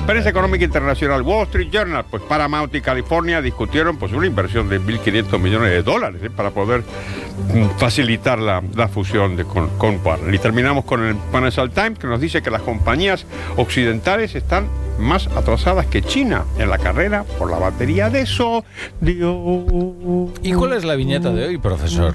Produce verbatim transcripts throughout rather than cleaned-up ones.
Prensa económica internacional, Wall Street Journal, pues Paramount y California discutieron pues una inversión de mil quinientos millones de dólares ¿eh? para poder mm, facilitar la, la fusión de, con, con Warner. Y terminamos con el Financial Times, que nos dice que las compañías occidentales están más atrasadas que China en la carrera por la batería de sodio. ¿Y cuál es la viñeta de hoy, profesor?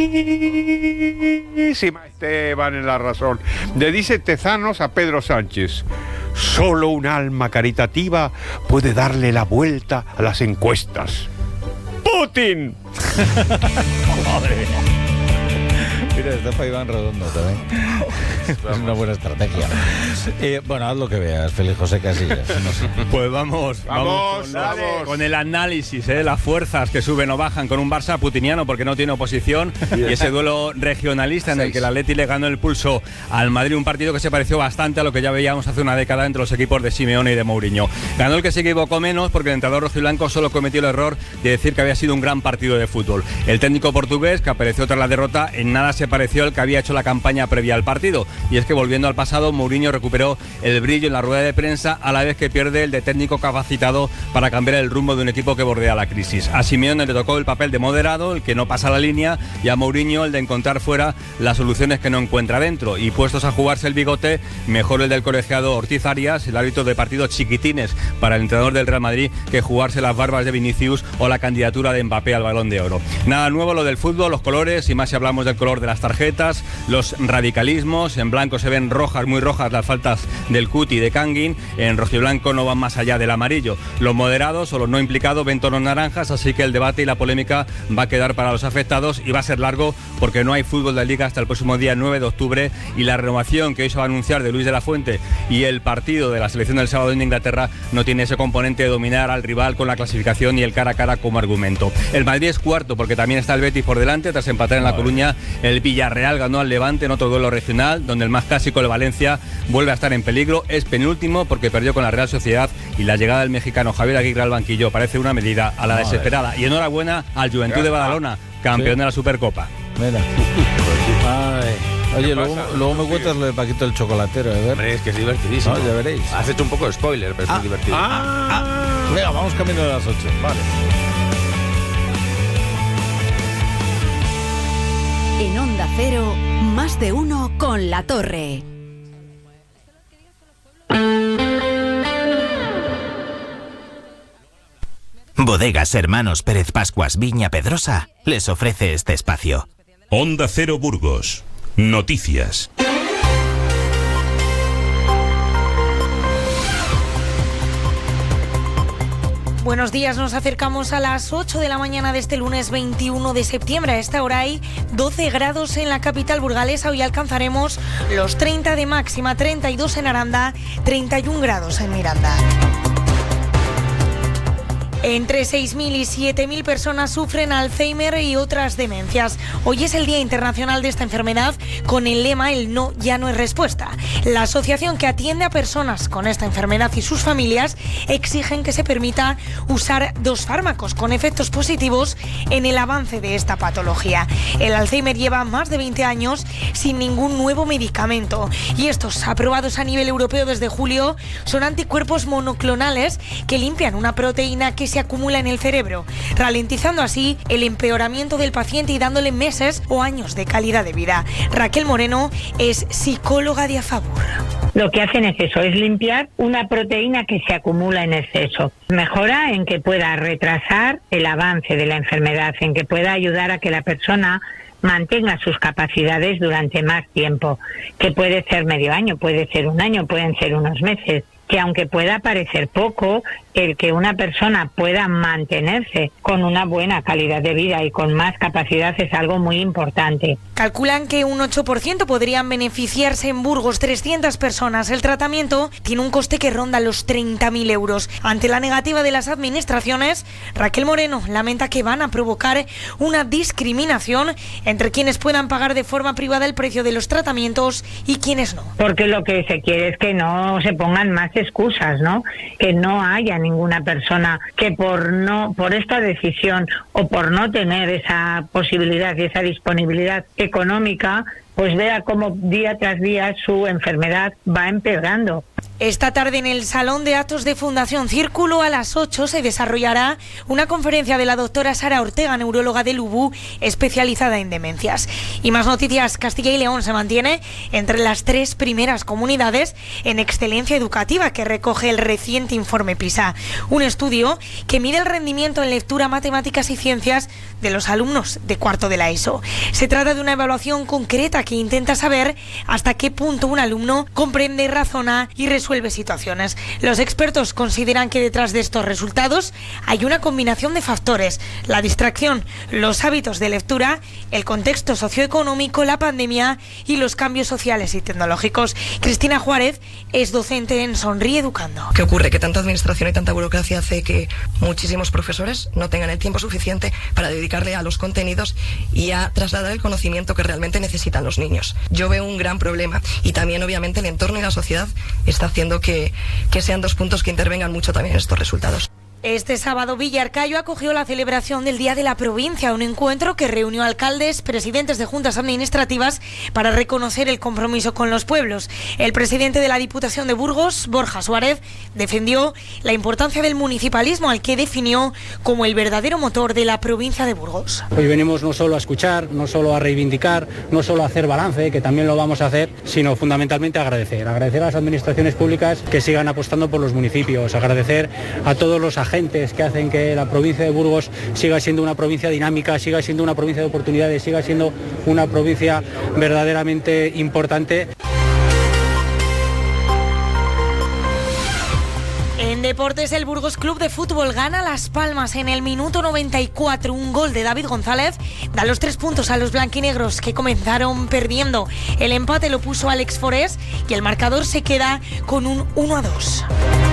Buenísima, Esteban, en La Razón. Le dice Tezanos a Pedro Sánchez: solo un alma caritativa puede darle la vuelta a las encuestas. ¡Putin! Madre mía. Mira, está para Iván Redondo también. Es una buena estrategia. Eh, bueno, haz lo que veas, Félix José Casillas. No sé. Pues vamos, vamos, vamos, vamos. Con, con el análisis, ¿eh? Las fuerzas que suben o bajan con un Barça putiniano porque no tiene oposición. Y ese duelo regionalista en el que el Atleti le ganó el pulso al Madrid, un partido que se pareció bastante a lo que ya veíamos hace una década entre los equipos de Simeone y de Mourinho. Ganó el que se equivocó menos porque el entrenador rojiblanco solo cometió el error de decir que había sido un gran partido de fútbol. El técnico portugués, que apareció tras la derrota, en nada se pareció al que había hecho la campaña previa al partido. Y es que, volviendo al pasado, Mourinho recuperó el brillo en la rueda de prensa a la vez que pierde el de técnico capacitado para cambiar el rumbo de un equipo que bordea la crisis. A Simeone le tocó el papel de moderado, el que no pasa la línea, y a Mourinho el de encontrar fuera las soluciones que no encuentra dentro. Y puestos a jugarse el bigote, mejor el del colegiado Ortiz Arias, el árbitro de partidos chiquitines para el entrenador del Real Madrid, que jugarse las barbas de Vinicius o la candidatura de Mbappé al Balón de Oro. Nada nuevo lo del fútbol, los colores, y más si hablamos del color de las tarjetas, los radicalismos. En blanco se ven rojas, muy rojas, las faltas del Cuti y de Kangin. En rojiblanco no van más allá del amarillo. Los moderados o los no implicados ven tonos naranjas, así que el debate y la polémica va a quedar para los afectados y va a ser largo porque no hay fútbol de liga hasta el próximo día nueve de octubre, y la renovación que hoy se va a anunciar de Luis de la Fuente y el partido de la selección del sábado en Inglaterra no tiene ese componente de dominar al rival con la clasificación y el cara a cara como argumento. El Madrid es cuarto porque también está el Betis por delante tras empatar en La Coruña. El Villarreal ganó al Levante en otro duelo regional, donde el más clásico, el Valencia, vuelve a estar en peligro. Es penúltimo porque perdió con la Real Sociedad, y la llegada del mexicano Javier Aguirre al banquillo parece una medida a la desesperada. Y enhorabuena al Juventud de Badalona, campeón ¿Sí? de la Supercopa. Mira. Ay. Oye, luego, luego me cuentas lo de Paquito el chocolatero, ¿eh? Hombre, es que es divertidísimo. No, ya veréis. Has hecho un poco de spoiler, pero ah, es muy divertido. Ah, ah, venga, vamos camino de las ocho. Vale. En Onda Cero, más de uno con La Torre. Bodegas Hermanos Pérez Pascuas Viña Pedrosa les ofrece este espacio. Onda Cero Burgos. Noticias. Buenos días, nos acercamos a las ocho de la mañana de este lunes veintiuno de septiembre. A esta hora hay doce grados en la capital burgalesa. Hoy alcanzaremos los treinta de máxima, treinta y dos en Aranda, treinta y un grados en Miranda. Entre seis mil y siete mil personas sufren Alzheimer y otras demencias. Hoy es el Día Internacional de esta enfermedad, con el lema "El no ya no es respuesta". La asociación que atiende a personas con esta enfermedad y sus familias exigen que se permita usar dos fármacos con efectos positivos en el avance de esta patología. El Alzheimer lleva más de veinte años sin ningún nuevo medicamento, y estos, aprobados a nivel europeo desde julio, son anticuerpos monoclonales que limpian una proteína que se acumula en el cerebro, ralentizando así el empeoramiento del paciente y dándole meses o años de calidad de vida. Raquel Moreno es psicóloga de Afabur. Lo que hacen es eso, es limpiar una proteína que se acumula en exceso. Mejora en que pueda retrasar el avance de la enfermedad, en que pueda ayudar a que la persona mantenga sus capacidades durante más tiempo, que puede ser medio año, puede ser un año, pueden ser unos meses. Que aunque pueda parecer poco, el que una persona pueda mantenerse con una buena calidad de vida y con más capacidad es algo muy importante. Calculan que un ocho por ciento podrían beneficiarse en Burgos, trescientas personas. El tratamiento tiene un coste que ronda los treinta mil euros. Ante la negativa de las administraciones, Raquel Moreno lamenta que van a provocar una discriminación entre quienes puedan pagar de forma privada el precio de los tratamientos y quienes no. Porque lo que se quiere es que no se pongan más excusas, ¿no? Que no haya ninguna persona que por no por esta decisión o por no tener esa posibilidad y esa disponibilidad económica, pues vea cómo día tras día su enfermedad va empeorando. Esta tarde en el Salón de Actos de Fundación Círculo a las ocho se desarrollará una conferencia de la doctora Sara Ortega, neuróloga del U B U, especializada en demencias. Y más noticias, Castilla y León se mantiene entre las tres primeras comunidades en excelencia educativa que recoge el reciente informe PISA, un estudio que mide el rendimiento en lectura, matemáticas y ciencias de los alumnos de cuarto de la ESO. Se trata de una evaluación concreta que intenta saber hasta qué punto un alumno comprende, razona y resuelve situaciones. Los expertos consideran que detrás de estos resultados hay una combinación de factores: la distracción, los hábitos de lectura, el contexto socioeconómico, la pandemia y los cambios sociales y tecnológicos. Cristina Juárez es docente en Sonríe Educando. ¿Qué ocurre? Que tanta administración y tanta burocracia hace que muchísimos profesores no tengan el tiempo suficiente para dedicarle a los contenidos y a trasladar el conocimiento que realmente necesitan los niños. Yo veo un gran problema y también obviamente el entorno y la sociedad está haciendo que, que sean dos puntos que intervengan mucho también en estos resultados. Este sábado Villarcayo acogió la celebración del Día de la Provincia, un encuentro que reunió alcaldes, presidentes de juntas administrativas para reconocer el compromiso con los pueblos. El presidente de la Diputación de Burgos, Borja Suárez, defendió la importancia del municipalismo, al que definió como el verdadero motor de la provincia de Burgos. Hoy venimos no solo a escuchar, no solo a reivindicar, no solo a hacer balance, que también lo vamos a hacer, sino fundamentalmente a agradecer. Agradecer a las administraciones públicas que sigan apostando por los municipios, agradecer a todos los agentes que hacen que la provincia de Burgos siga siendo una provincia dinámica, siga siendo una provincia de oportunidades, siga siendo una provincia verdaderamente importante. En deportes, el Burgos Club de Fútbol gana Las Palmas en el minuto noventa y cuatro. Un gol de David González da los tres puntos a los blanquinegros, que comenzaron perdiendo. El empate lo puso Alex Forés y el marcador se queda con un uno a dos.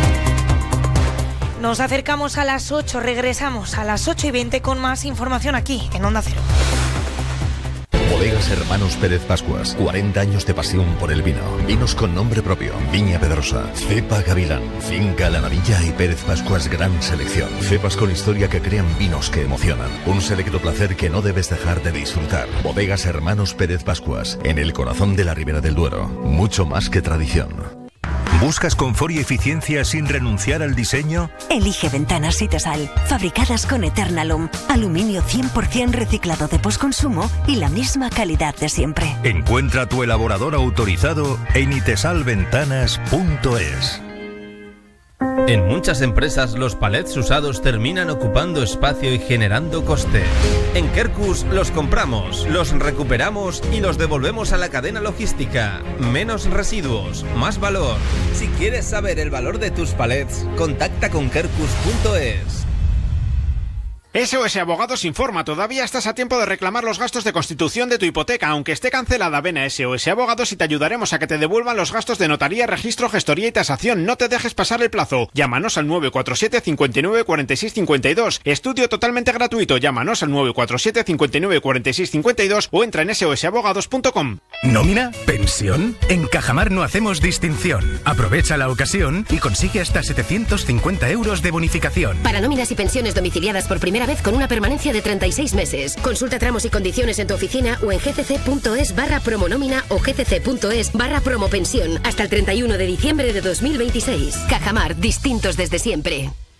Nos acercamos a las ocho, regresamos a las ocho y veinte con más información aquí en Onda Cero. Bodegas Hermanos Pérez Pascuas, cuarenta años de pasión por el vino. Vinos con nombre propio: Viña Pedrosa, Cepa Gavilán, Finca La Navilla y Pérez Pascuas Gran Selección. Cepas con historia que crean vinos que emocionan. Un selecto placer que no debes dejar de disfrutar. Bodegas Hermanos Pérez Pascuas, en el corazón de la Ribera del Duero. Mucho más que tradición. ¿Buscas confort y eficiencia sin renunciar al diseño? Elige Ventanas Itesal, fabricadas con Eternalum, aluminio cien por ciento reciclado de postconsumo y la misma calidad de siempre. Encuentra tu elaborador autorizado en itesalventanas punto es. En muchas empresas los palets usados terminan ocupando espacio y generando coste. En Kerkus los compramos, los recuperamos y los devolvemos a la cadena logística. Menos residuos, más valor. Si quieres saber el valor de tus palets, contacta con kerkus punto es. S O S Abogados informa, todavía estás a tiempo de reclamar los gastos de constitución de tu hipoteca. Aunque esté cancelada, ven a S O S Abogados y te ayudaremos a que te devuelvan los gastos de notaría, registro, gestoría y tasación. No te dejes pasar el plazo. Llámanos al nueve cuatro siete, cinco nueve, cuatro seis cinco dos. Estudio totalmente gratuito. Llámanos al nueve cuatro siete, cinco nueve, cuatro seis cinco dos o entra en ese o ese abogados punto com. ¿Nómina? ¿Pensión? En Cajamar no hacemos distinción. Aprovecha la ocasión y consigue hasta setecientos cincuenta euros de bonificación. Para nóminas y pensiones domiciliadas por primera vez con una permanencia de treinta y seis meses. Consulta tramos y condiciones en tu oficina o en gcc.es barra promonómina o gcc.es barra promopensión hasta el treinta y uno de diciembre de dos mil veintiséis. Cajamar, distintos desde siempre.